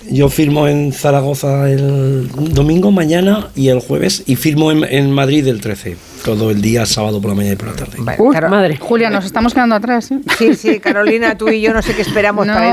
Yo firmo en Zaragoza el domingo, mañana y el jueves, y firmo en Madrid el 13, todo el día, sábado por la mañana y por la tarde. Madre. Julia, nos estamos quedando atrás, ¿eh? Sí, Carolina, tú y yo no sé qué esperamos para ir